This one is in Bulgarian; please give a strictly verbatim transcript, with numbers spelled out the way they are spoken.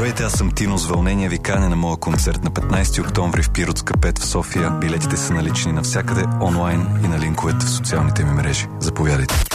Здравейте, аз съм Тино. С вълнение ви каня на моя концерт на петнайсети октомври в Пиротска пет в София. Билетите са налични навсякъде онлайн и на линковете в социалните ми мрежи. Заповядайте.